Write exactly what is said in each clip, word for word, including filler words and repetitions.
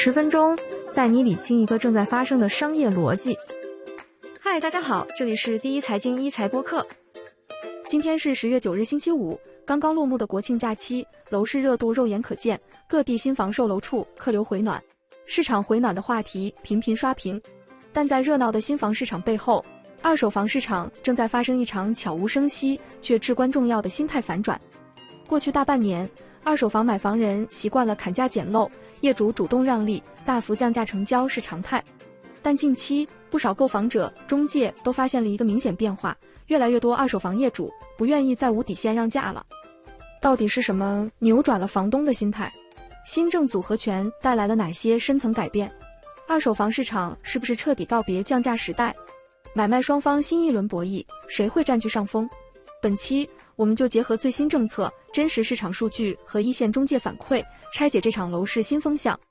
十分钟带你理清一个正在发生的商业逻辑。嗨，大家好，这里是第一财经一财播客。今天是十月九日星期五，刚刚落幕的国庆假期，楼市热度肉眼可见，各地新房售楼处客流回暖，市场回暖的话题频频刷屏。但在热闹的新房市场背后，二手房市场正在发生一场悄无声息却至关重要的心态反转。过去大半年，二手房买房人习惯了砍价捡漏，业主主动让利，大幅降价成交是常态。但近期，不少购房者、中介都发现了一个明显变化，越来越多二手房业主不愿意再无底线让价了。到底是什么扭转了房东的心态？新政组合拳带来了哪些深层改变？二手房市场是不是彻底告别降价时代？买卖双方新一轮博弈，谁会占据上风？本期我们就结合最新政策、真实市场数据和一线中介反馈，拆解这场楼市新风向。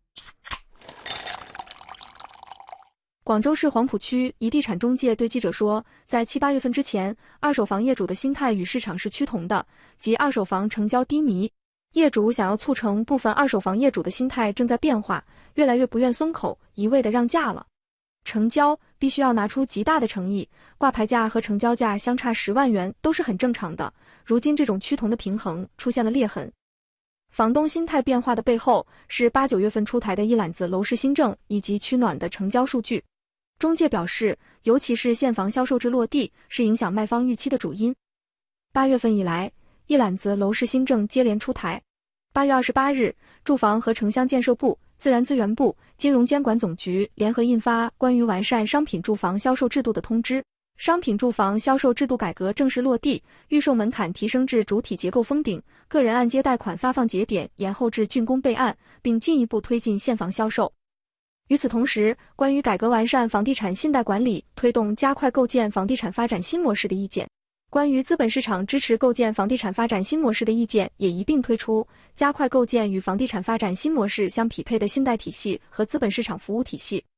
广州市黄埔区一地产中介对记者说，在七八月份之前，二手房业主的心态与市场是趋同的，即二手房成交低迷。业主想要促成部分二手房业主的心态正在变化，越来越不愿松口，一味的让价了。成交必须要拿出极大的诚意，挂牌价和成交价相差十万元都是很正常的。如今这种趋同的平衡出现了裂痕。房东心态变化的背后是八九月份出台的一揽子楼市新政以及趋暖的成交数据。中介表示，尤其是现房销售至落地，是影响卖方预期的主因。八月份以来，一揽子楼市新政接连出台。八月二十八日，住房和城乡建设部、自然资源部、金融监管总局联合印发关于完善商品住房销售制度的通知，商品住房销售制度改革正式落地，预售门槛提升至主体结构封顶，个人按揭贷款发放节点延后至竣工备案，并进一步推进现房销售。与此同时，关于改革完善房地产信贷管理，推动加快构建房地产发展新模式的意见，关于资本市场支持构建房地产发展新模式的意见也一并推出，加快构建与房地产发展新模式相匹配的信贷体系和资本市场服务体系。